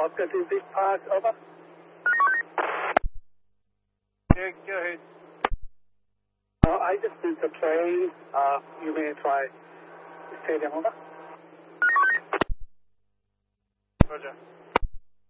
Oscar to Big Park, over. Yeah, go ahead. I just sent the train. You may try stadium, over. Roger.